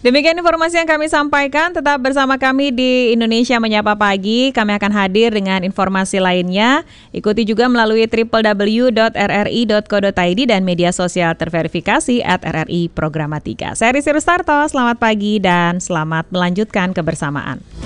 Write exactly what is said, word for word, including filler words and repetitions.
Demikian informasi yang kami sampaikan. Tetap bersama kami di Indonesia Menyapa Pagi. Kami akan hadir dengan informasi lainnya. Ikuti juga melalui w w w dot r r i dot co dot i d dan media sosial terverifikasi at r r i programatika. Saya Risi Rustarto, selamat pagi dan selamat melanjutkan kebersamaan.